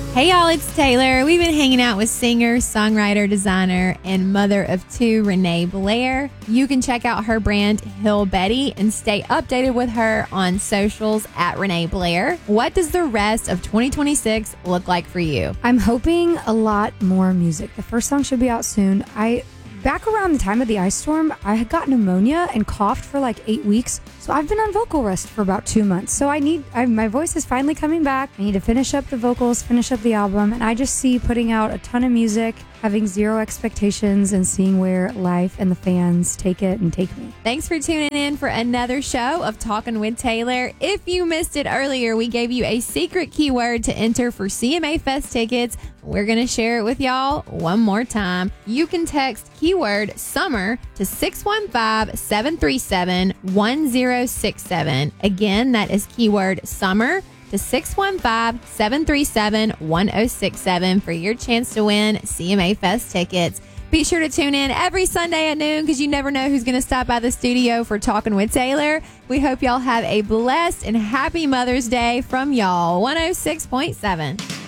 Hey y'all, it's Taylor. We've been hanging out with singer, songwriter, designer, and mother of two, Renee Blair. You can check out her brand, Hill Betty, and stay updated with her on socials at Renee Blair. What does the rest of 2026 look like for you? I'm hoping a lot more music. The first song should be out soon. Back around the time of the ice storm, I had got pneumonia and coughed for like 8 weeks. So I've been on vocal rest for about 2 months. So my voice is finally coming back. I need to finish up the vocals, finish up the album. And I just see putting out a ton of music, having zero expectations, and seeing where life and the fans take it and take me. Thanks for tuning in for another show of Talking with Taylor. If you missed it earlier, we gave you a secret keyword to enter for CMA Fest tickets. We're going to share it with y'all one more time. You can text keyword summer to 615-737-1067. Again, that is keyword summer to 615-737-1067 for your chance to win CMA Fest tickets. Be sure to tune in every Sunday at noon because you never know who's going to stop by the studio for Talking with Taylor. We hope y'all have a blessed and happy Mother's Day from y'all 106.7.